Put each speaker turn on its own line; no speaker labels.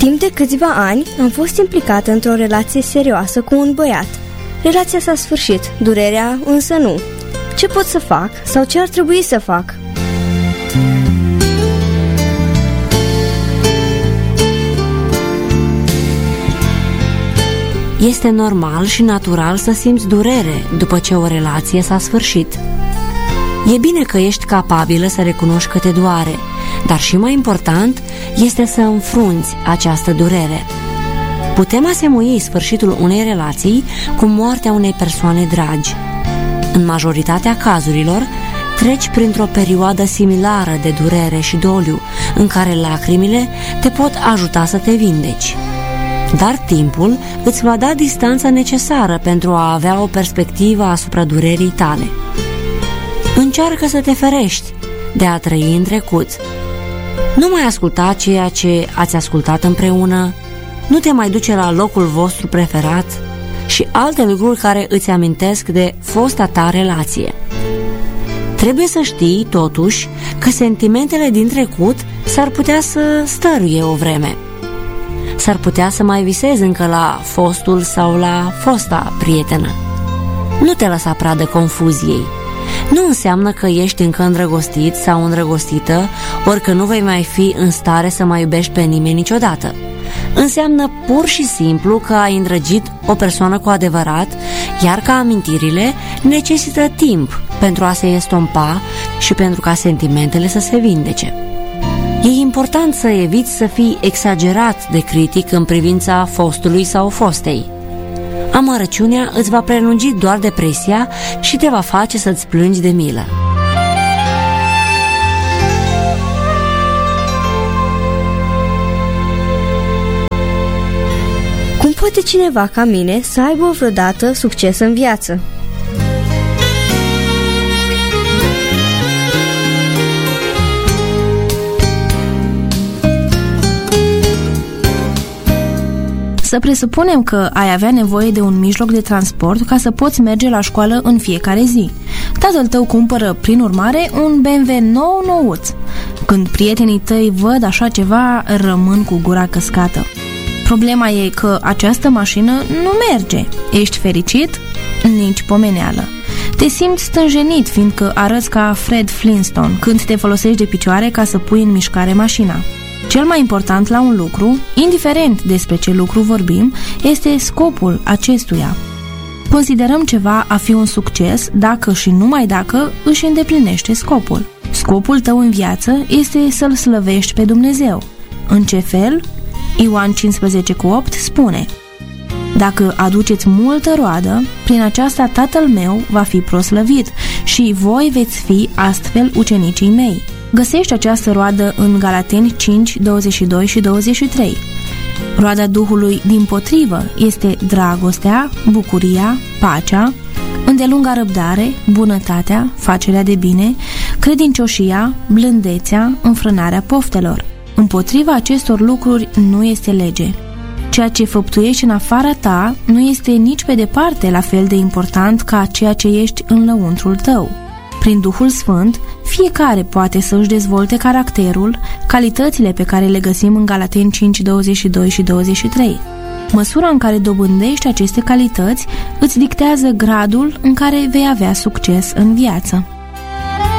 Timp de câțiva ani am fost implicată într-o relație serioasă cu un băiat. Relația s-a sfârșit, durerea însă nu. Ce pot să fac sau ce ar trebui să fac?
Este normal și natural să simți durere după ce o relație s-a sfârșit. E bine că ești capabilă să recunoști că te doare, dar și mai important este să înfrunți această durere. Putem asemui sfârșitul unei relații cu moartea unei persoane dragi. În majoritatea cazurilor, treci printr-o perioadă similară de durere și doliu, în care lacrimile te pot ajuta să te vindeci. Dar timpul îți va da distanța necesară pentru a avea o perspectivă asupra durerii tale. Încearcă să te ferești de a trăi în trecut. Nu mai asculta ceea ce ați ascultat împreună, nu te mai duce la locul vostru preferat și alte lucruri care îți amintesc de fosta ta relație. Trebuie să știi, totuși, că sentimentele din trecut s-ar putea să stăruie o vreme. S-ar putea să mai visezi încă la fostul sau la fosta prietenă. Nu te lăsa pradă confuziei. Nu înseamnă că ești încă îndrăgostit sau îndrăgostită, ori că nu vei mai fi în stare să mai iubești pe nimeni niciodată. Înseamnă pur și simplu că ai îndrăgit o persoană cu adevărat, iar că amintirile necesită timp pentru a se estompa și pentru ca sentimentele să se vindece. E important să eviți să fii exagerat de critic în privința fostului sau fostei. Amărăciunea îți va prelungi doar depresia și te va face să-ți plângi de milă.
Cum poate cineva ca mine să aibă vreodată succes în viață?
Să presupunem că ai avea nevoie de un mijloc de transport ca să poți merge la școală în fiecare zi. Tatăl tău cumpără, prin urmare, un BMW nou nouț. Când prietenii tăi văd așa ceva, rămân cu gura căscată. Problema e că această mașină nu merge. Ești fericit? Nici pomeneală. Te simți stânjenit, fiindcă arăți ca Fred Flintstone când te folosești de picioare ca să pui în mișcare mașina. Cel mai important la un lucru, indiferent despre ce lucru vorbim, este scopul acestuia. Considerăm ceva a fi un succes dacă și numai dacă își îndeplinește scopul. Scopul tău în viață este să-L slăvești pe Dumnezeu. În ce fel? Ioan 15:8 spune: Dacă aduceți multă roadă, prin aceasta Tatăl meu va fi proslăvit și voi veți fi astfel ucenicii mei. Găsești această roadă în Galateni 5:22 și 23. Roada Duhului dimpotrivă este dragostea, bucuria, pacea, îndelunga răbdare, bunătatea, facerea de bine, credincioșia, blândețea, înfrânarea poftelor. Împotriva acestor lucruri nu este lege. Ceea ce făptuiești în afara ta nu este nici pe departe la fel de important ca ceea ce ești în lăuntrul tău. Prin Duhul Sfânt, fiecare poate să își dezvolte caracterul, calitățile pe care le găsim în Galateni 5:22 și 23. Măsura în care dobândești aceste calități îți dictează gradul în care vei avea succes în viață.